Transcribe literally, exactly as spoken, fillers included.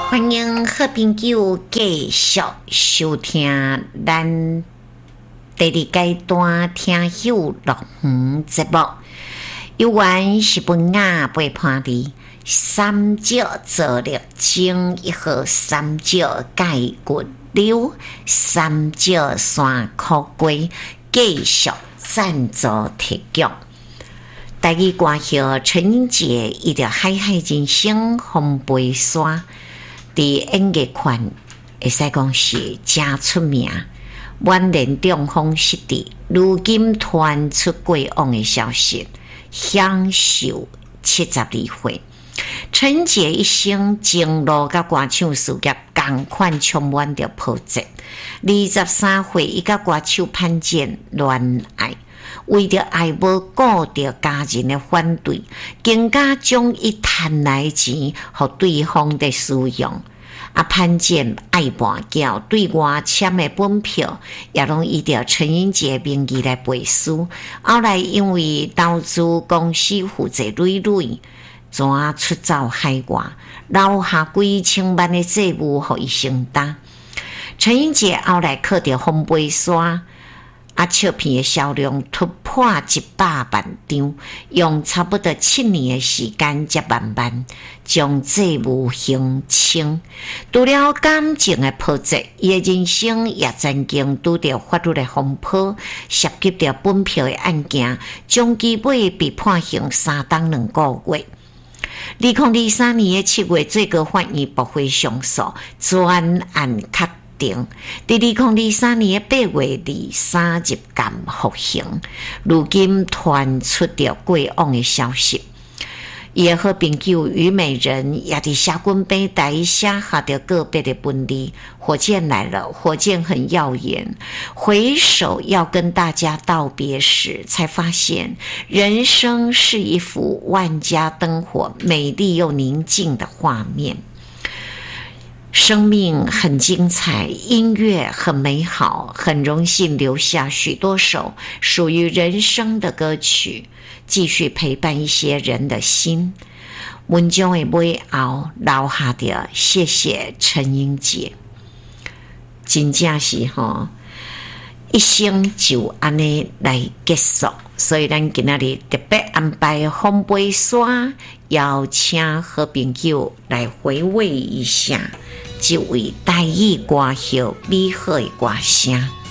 欢迎好朋友继续收听咱第二阶段听友乐园节目。有缘是本雅陪伴你，三角做了精一号三角盖骨溜，三角山苦龟继续赞助提供。台语歌后陈英杰伊着海海人生风飞沙，伫演艺圈会使讲是真出名。万年中风失地，如今传出过往的消息，享受七十二岁。陈杰一生情路甲歌唱事业同款充满着波折。二十三岁，伊甲歌手潘健恋爱。为着爱无顾着家人的反对，更加将伊赚来钱互对方的使用。啊，潘健爱半缴，对外签的本票也拢依着陈英杰名义来背书。后来因为投资公司负债累累，怎出走海外，留下几千万的债务互伊承担。陈英杰后来靠着风飞沙。啊，唱片的销量突破一百万张，用差不多七年的时间才慢慢将债务还清。除了感情的波折，伊的人生也曾经拄着法律的风波，涉及着本票的案件，将基尾被判刑三当两个月。二零二三年的七月，最高法院驳回上诉，专案确定。伫二零二三年八月二三日间服刑，如今传出着过往的消息。伊的好朋友虞美人也伫社群平台写下着个别的文字。火箭来了，火箭很耀眼。回首要跟大家道别时，才发现人生是一幅万家灯火、美丽又宁静的画面。生命很精彩，音乐很美好，很荣幸留下许多首属于人生的歌曲，继续陪伴一些人的心。文章的尾后留下的谢谢陈英杰，真正是吼一生就安尼来结束，所以咱今仔日特别安排风飞沙，邀请好朋友来回味一下这位台语歌后美好的歌声。